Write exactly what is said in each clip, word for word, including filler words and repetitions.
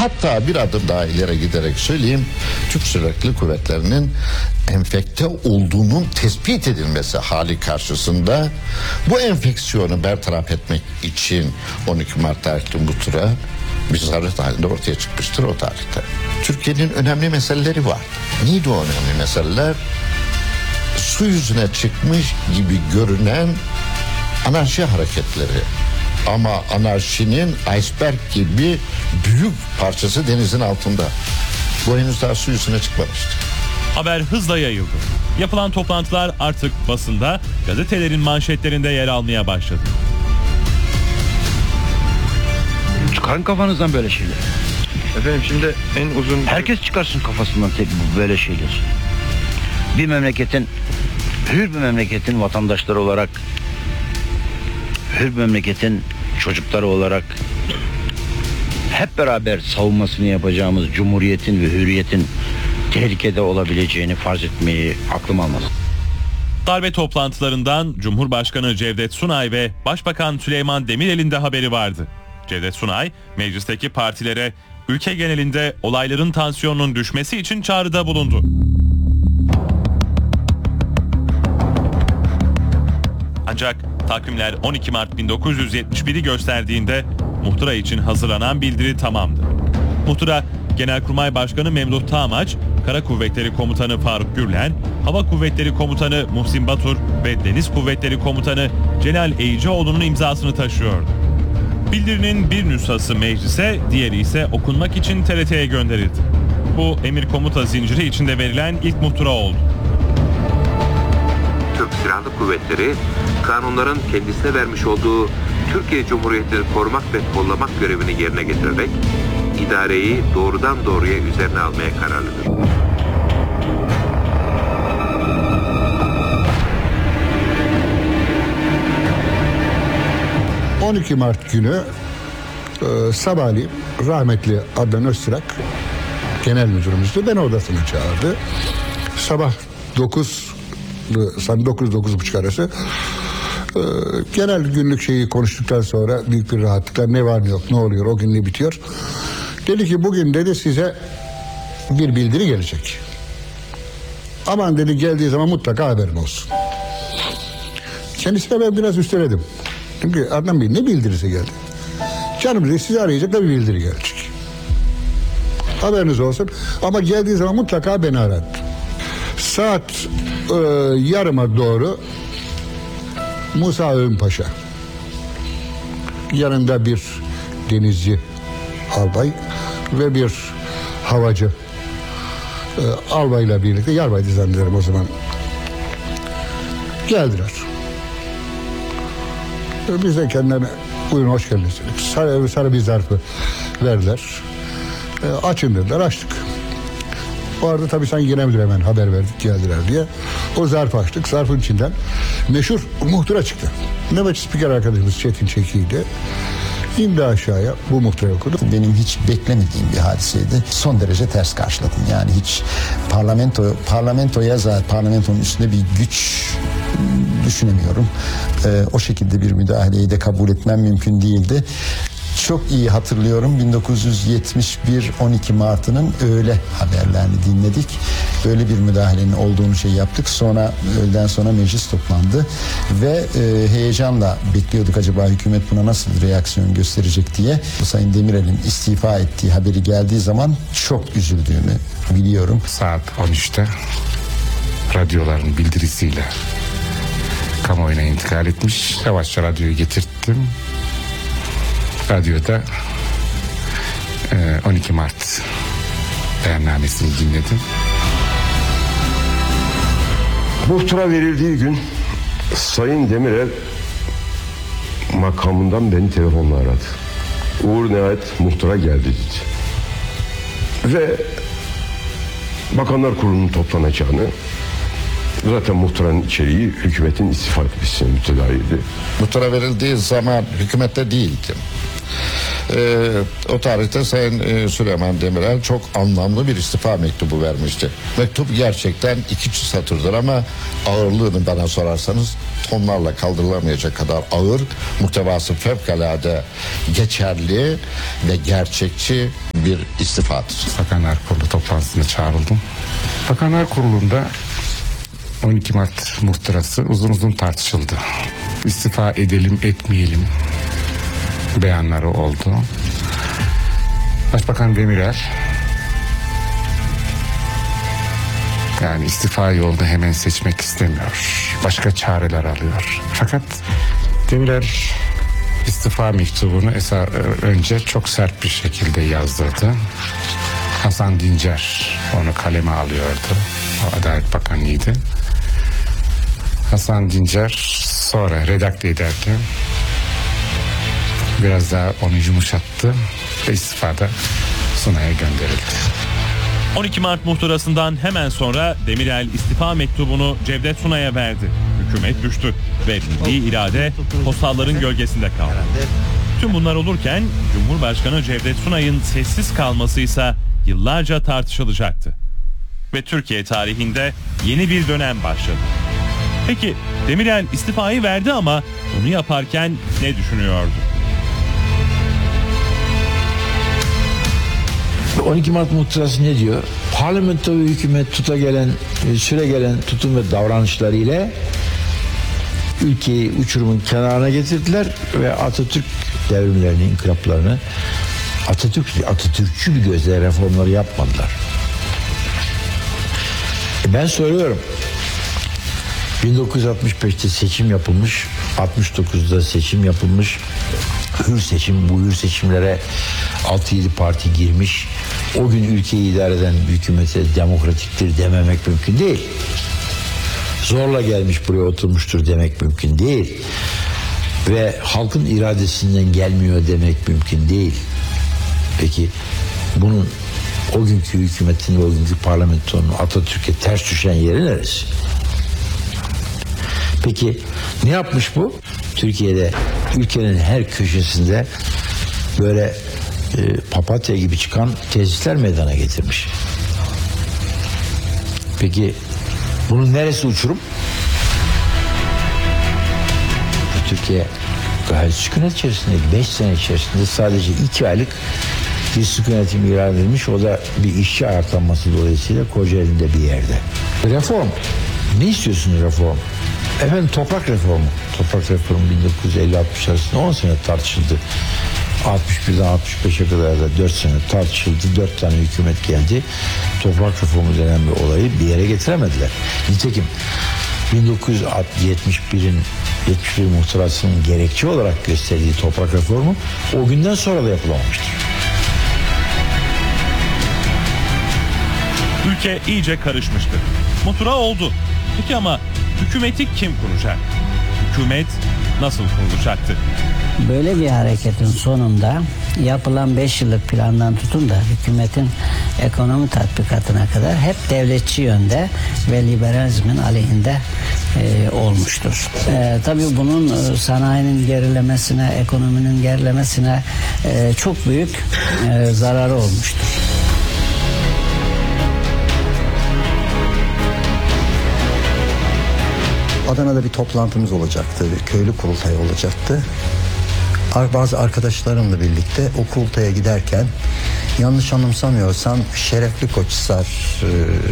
Hatta bir adım daha ileri giderek söyleyeyim, Türk Silahlı Kuvvetleri'nin enfekte olduğunun tespit edilmesi hali karşısında bu enfeksiyonu bertaraf etmek için on iki Mart tarihli muhtıra bir zaruret halinde ortaya çıkmıştır o tarihte. Türkiye'nin önemli meseleleri var. Neydi o önemli meseleler? Su yüzüne çıkmış gibi görünen anarşi hareketleri. Ama anarşinin iceberg gibi büyük parçası denizin altında. Bu henüz daha su yüzüne çıkmamıştı. Haber hızla yayıldı. Yapılan toplantılar artık basında, gazetelerin manşetlerinde yer almaya başladı. Çıkarın kafanızdan böyle şeyler. Efendim şimdi en uzun... Herkes çıkarsın kafasından tek bu böyle şeyler. Bir memleketin, hür bir memleketin vatandaşları olarak, hür bir memleketin çocukları olarak hep beraber savunmasını yapacağımız cumhuriyetin ve hürriyetin tehlikede olabileceğini farz etmeyi aklım almaz. Darbe toplantılarından Cumhurbaşkanı Cevdet Sunay ve Başbakan Süleyman Demirel'in de haberi vardı. Cevdet Sunay, meclisteki partilere ülke genelinde olayların tansiyonunun düşmesi için çağrıda bulundu. Ancak takvimler on iki Mart bin dokuz yüz yetmiş bir'i gösterdiğinde muhtıra için hazırlanan bildiri tamamdı. Muhtıra, Genelkurmay Başkanı Memduh Tağmaç, Kara Kuvvetleri Komutanı Faruk Gürlen, Hava Kuvvetleri Komutanı Muhsin Batur ve Deniz Kuvvetleri Komutanı Celal Eycioğlu'nun imzasını taşıyordu. Bildirinin bir nüshası meclise, diğeri ise okunmak için T R T'ye gönderildi. Bu emir komuta zinciri içinde verilen ilk muhtıra oldu. Türk Silahlı Kuvvetleri, kanunların kendisine vermiş olduğu Türkiye Cumhuriyeti'ni korumak ve kollamak görevini yerine getirerek idareyi doğrudan doğruya üzerine almaya kararlıdır. on iki Mart günü e, sabahleyin rahmetli Adnan Öztürk genel müdürümüzdü. Beni odasına çağırdı. Sabah dokuz sanırım dokuz dokuz buçuk arası e, genel günlük şeyi konuştuktan sonra büyük bir rahatlıkla ne var ne yok, ne oluyor, o gün ne bitiyor. Dedi ki bugün dedi size bir bildiri gelecek. Aman dedi geldiği zaman mutlaka haberin olsun. Kendisine ben biraz üsteledim. Çünkü Adnan Bey ne bildirisi geldi? Canım dedi sizi arayacak da bir bildiri gelecek. Haberiniz olsun. Ama geldiği zaman mutlaka beni aradı. Saat e, yarıma doğru Musa Öğünpaşa, yanında bir denizci albay ve bir havacı e, albayla birlikte, yarbaydı zannederim o zaman, geldiler. E, biz de kendilerine buyurun hoş geldiniz dedik. Sarı, sarı bir zarfı verdiler. E, açın dediler, açtık. O arada tabii sen yine müdür hemen haber verdik geldiler diye. O zarfı açtık. Zarfın içinden meşhur muhtıra çıktı. Nöbetçi spiker arkadaşımız Çetin Çeki'ydi. İndi aşağıya, bu muhtırayı okudu. Benim hiç beklemediğim bir hadiseydi. Son derece ters karşıladım. Yani hiç parlamento parlamentoya zaten parlamentonun üstünde bir güç düşünemiyorum. Ee, o şekilde bir müdahaleyi de kabul etmem mümkün değildi. Çok iyi hatırlıyorum, bin dokuz yüz yetmiş bir on iki Mart'ının öğle haberlerini dinledik. Böyle bir müdahalenin olduğunu şey yaptık. Sonra öğleden sonra meclis toplandı ve e, heyecanla bekliyorduk acaba hükümet buna nasıl bir reaksiyon gösterecek diye. Sayın Demirel'in istifa ettiği haberi geldiği zaman çok üzüldüğümü biliyorum. Saat on üçte radyoların bildirisiyle kamuoyuna intikal etmiş. Yavaşça radyoyu getirttim. Radyoda on iki Mart beyannamesini dinledim. Muhtıra verildiği gün Sayın Demirel makamından beni telefonla aradı. Uğur nihayet muhtıra geldi dedi. Ve Bakanlar Kurulu'nun toplanacağını, zaten muhtıranın içeriği hükümetin istifa etmesine mütelayiydi. Muhtıra verildiği zaman hükümette değildim. Ee, o tarihte Sayın e, Süleyman Demirel çok anlamlı bir istifa mektubu vermişti. Mektup gerçekten iki satırdır ama ağırlığını bana sorarsanız tonlarla kaldırılamayacak kadar ağır, muhtevası fevkalade geçerli ve gerçekçi bir istifadır. Bakanlar Kurulu toplantısına çağrıldım. Bakanlar Kurulu'nda on iki Mart muhtırası uzun uzun tartışıldı. İstifa edelim etmeyelim beyanları oldu. Başbakan Demirel yani istifa yolunu hemen seçmek istemiyor. Başka çareler alıyor. Fakat Demirel istifa mektubunu esa, önce çok sert bir şekilde yazdırdı. Hasan Dincer onu kaleme alıyordu. O Adalet Bakanı'ydı. Hasan Dincer sonra redakte ederken biraz daha onu yumuşattı ve istifada Sunay'a gönderildi. on iki Mart muhtırasından hemen sonra Demirel istifa mektubunu Cevdet Sunay'a verdi. Hükümet düştü ve milli irade postalların gölgesinde kaldı. Tüm bunlar olurken Cumhurbaşkanı Cevdet Sunay'ın sessiz kalması ise yıllarca tartışılacaktı. Ve Türkiye tarihinde yeni bir dönem başladı. Peki Demirel istifayı verdi ama bunu yaparken ne düşünüyordu? on iki Mart muhtırası ne diyor? Parlamento ve hükümet tuta gelen, süre gelen tutum ve davranışlarıyla ülkeyi uçurumun kenarına getirdiler ve Atatürk devrimlerini, inkılaplarını Atatürk, Atatürkçü bir gözle reformları yapmadılar. E ben soruyorum. bin dokuz yüz altmış beşte seçim yapılmış, altmış dokuzda seçim yapılmış, hür seçim, bu hür seçimlere altı yedi parti girmiş. O gün ülkeyi idare eden hükümete demokratiktir dememek mümkün değil. Zorla gelmiş buraya oturmuştur demek mümkün değil. Ve halkın iradesinden gelmiyor demek mümkün değil. Peki bunun o günkü hükümetin ve o günkü parlamentonun Atatürk'e ters düşen yeri neresi? Peki ne yapmış bu? Türkiye'de ülkenin her köşesinde böyle e, papatya gibi çıkan tesisler meydana getirmiş. Peki bunun neresi uçurum? Türkiye gayet sükunet içerisinde, beş sene içerisinde sadece iki aylık bir sükunetim ilan edilmiş. O da bir işçi ayaklanması dolayısıyla Kocaeli'nde bir yerde. Reform. Ne istiyorsunuz reform? Efendim toprak reformu. Toprak reformu bin dokuz yüz elli altmış arasında on sene tartışıldı. altmış birden altmış beşe kadar da dört sene tartışıldı. dört tane hükümet geldi. Toprak reformu denen bir olayı bir yere getiremediler. Nitekim bin dokuz yüz yetmiş birin yetmiş bir muhtırasının gerekçe olarak gösterdiği toprak reformu o günden sonra da yapılamamıştır. Ülke iyice karışmıştı. Muhtıra oldu. Peki ama hükümeti kim kuracak? Hükümet nasıl kurulacaktı? Böyle bir hareketin sonunda yapılan beş yıllık plandan tutun da hükümetin ekonomi tatbikatına kadar hep devletçi yönde ve liberalizmin aleyhinde e, olmuştur. E, tabii bunun e, sanayinin gerilemesine, ekonominin gerilemesine e, çok büyük e, zararı olmuştur. Adana'da bir toplantımız olacaktı, bir köylü kurultayı olacaktı. Bazı arkadaşlarımla birlikte o kurultaya giderken yanlış anımsamıyorsam Şerefli Koçhisar e,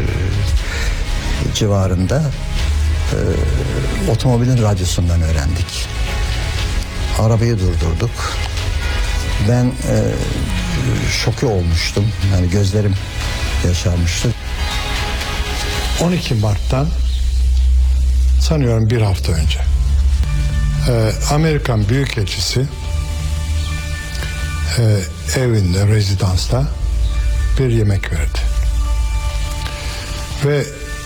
civarında e, otomobilin radyosundan öğrendik. Arabayı durdurduk. Ben e, şoke olmuştum. Yani gözlerim yaşarmıştı. on iki Mart'tan sanıyorum bir hafta önce e, Amerikan Büyükelçisi e, evinde, rezidansta bir yemek verdi. Ve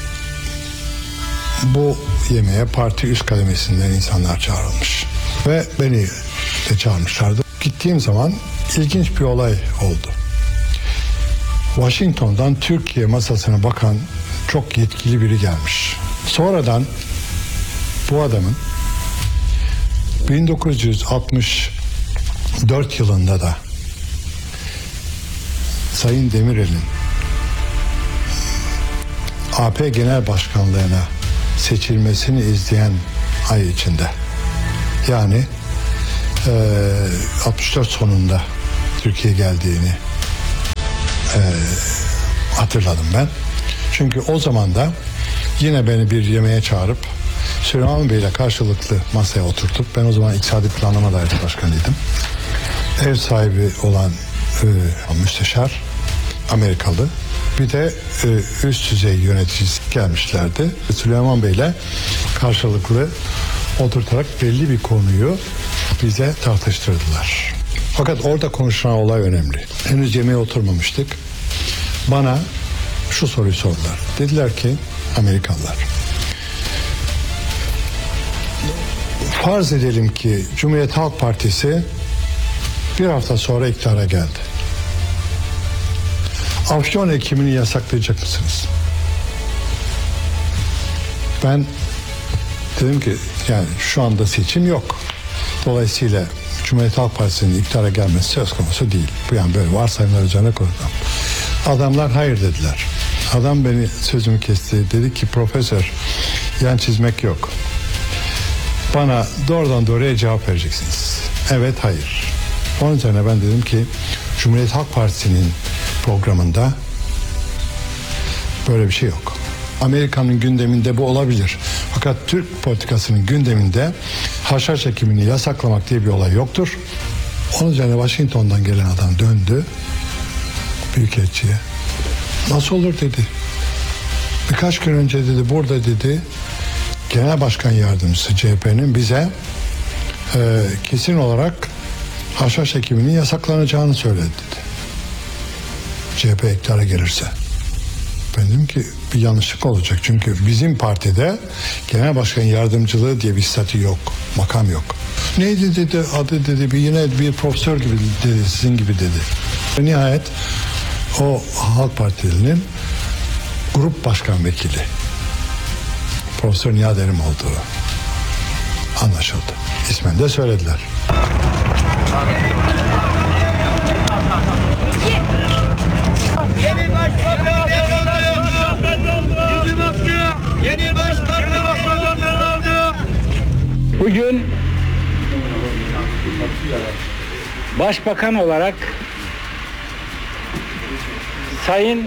bu yemeğe parti üst kademesinden insanlar çağrılmış. Ve beni de çağırmışlardı. Gittiğim zaman ilginç bir olay oldu. Washington'dan Türkiye masasına bakan çok yetkili biri gelmiş. Sonradan bu adamın bin dokuz yüz altmış dört yılında da Sayın Demirel'in A P Genel Başkanlığına seçilmesini izleyen ay içinde, yani e, altmış dört sonunda Türkiye geldiğini e, hatırladım ben. Çünkü o zaman da yine beni bir yemeğe çağırıp Süleyman Bey ile karşılıklı masaya oturtup, ben o zaman İktisadi Planlama Dairesi Başkanıydım. Ev sahibi olan e, müsteşar Amerikalı, bir de e, üst düzey yöneticisi gelmişlerdi. Süleyman Bey ile karşılıklı oturtarak belli bir konuyu bize tartıştırdılar. Fakat orada konuşulan olay önemli. Henüz yemeğe oturmamıştık. Bana şu soruyu sordular. Dediler ki Amerikalılar, farz edelim ki Cumhuriyet Halk Partisi bir hafta sonra iktidara geldi. Afyon ekimini yasaklayacak mısınız? Ben dedim ki yani şu anda seçim yok. Dolayısıyla Cumhuriyet Halk Partisi'nin iktidara gelmesi söz konusu değil. Bu yani böyle varsayımlar üzerine kuruldu. Adamlar hayır dediler. Adam beni sözümü kesti. Dedi ki profesör, yan çizmek yok. Bana doğrudan doğruya cevap vereceksiniz. Evet, hayır. Onun üzerine ben dedim ki Cumhuriyet Halk Partisi'nin programında böyle bir şey yok. Amerika'nın gündeminde bu olabilir. Fakat Türk politikasının gündeminde haşhaş çekimini yasaklamak diye bir olay yoktur. Onun üzerine Washington'dan gelen adam döndü büyükelçiye. Nasıl olur dedi. Birkaç gün önce dedi burada dedi Genel Başkan Yardımcısı C H P'nin bize e, kesin olarak haşhaş çekiminin yasaklanacağını söyledi dedi. C H P iktidara gelirse. Ben dedim ki bir yanlışlık olacak. Çünkü bizim partide Genel Başkan Yardımcılığı diye bir statü yok. Makam yok. Neydi dedi, adı dedi, bir yine bir profesör gibi dedi, sizin gibi dedi. Nihayet o Halk Partili'nin grup başkan vekili Profesör Nihat Erim olduğu anlaşıldı. İsmen de söylediler. Yeni başbakan Yeni başbakan Bugün başbakan olarak Sayın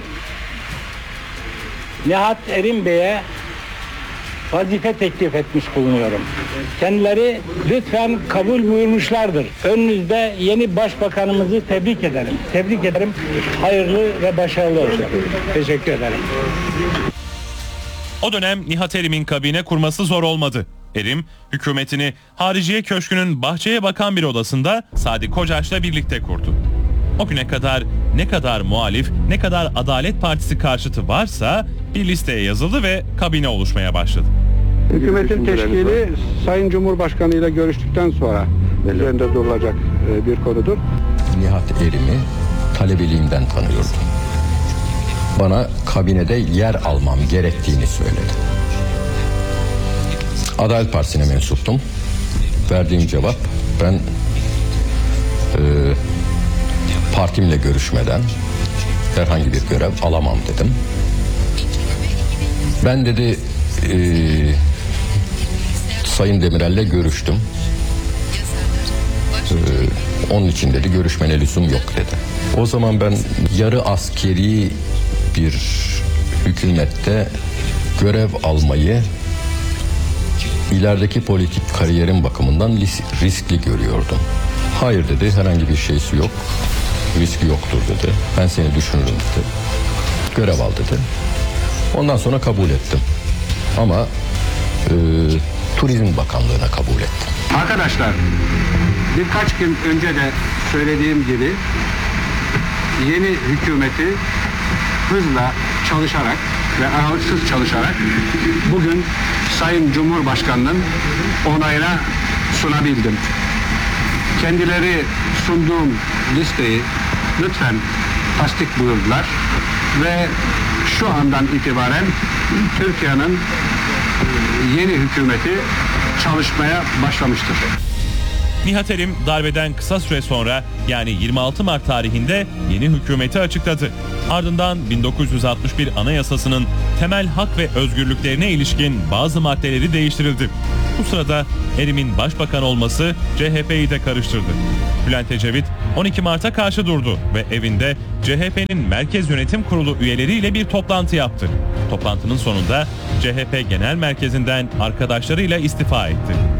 Nihat Erim Bey'e vazife teklif etmiş bulunuyorum. Kendileri lütfen kabul buyurmuşlardır. Önünüzde yeni başbakanımızı tebrik ederim. Tebrik ederim. Hayırlı ve başarılı olsun. Teşekkür ederim. O dönem Nihat Erim'in kabine kurması zor olmadı. Erim, hükümetini Hariciye Köşkü'nün bahçeye bakan bir odasında Sadi Kocaç'la birlikte kurdu. O güne kadar ne kadar muhalif, ne kadar Adalet Partisi karşıtı varsa bir listeye yazıldı ve kabine oluşmaya başladı. Hükümetin teşkili Sayın Cumhurbaşkanı ile görüştükten sonra üzerinde durulacak bir konudur. Nihat Erim'i talebeliğimden tanıyordum. Bana kabinede yer almam gerektiğini söyledi. Adalet Partisi'ne mensuptum. Verdiğim cevap, ben e, partimle görüşmeden herhangi bir görev alamam dedim. Ben dedi e, Sayın Demirel'le görüştüm. E, onun için dedi görüşmene lüzum yok dedi. O zaman ben yarı askeri bir hükümette görev almayı ilerideki politik kariyerim bakımından riskli görüyordum. Hayır dedi, herhangi bir şeysi yok. Riski yoktur dedi. Ben seni düşünürüm dedi. Görev al dedi. Ondan sonra kabul ettim. Ama e, Turizm Bakanlığı'na kabul ettim. Arkadaşlar, birkaç gün önce de söylediğim gibi yeni hükümeti hızla çalışarak ve aralıksız çalışarak bugün Sayın Cumhurbaşkanı'nın onayına sunabildim. Kendileri sunduğum listeyi lütfen tasdik buyurdular ve şu andan itibaren Türkiye'nin yeni hükümeti çalışmaya başlamıştır. Nihat Erim darbeden kısa süre sonra yani yirmi altı Mart tarihinde yeni hükümeti açıkladı. Ardından bin dokuz yüz altmış bir Anayasası'nın temel hak ve özgürlüklerine ilişkin bazı maddeleri değiştirildi. Bu sırada Erim'in başbakan olması C H P'yi de karıştırdı. Bülent Ecevit on iki Mart'a karşı durdu ve evinde C H P'nin Merkez Yönetim Kurulu üyeleriyle bir toplantı yaptı. Toplantının sonunda C H P Genel Merkezi'nden arkadaşlarıyla istifa etti.